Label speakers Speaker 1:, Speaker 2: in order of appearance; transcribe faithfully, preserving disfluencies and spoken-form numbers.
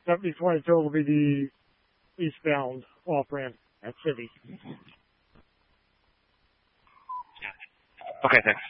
Speaker 1: seventy twenty-two will be the eastbound off-ramp at City.
Speaker 2: Okay, thanks.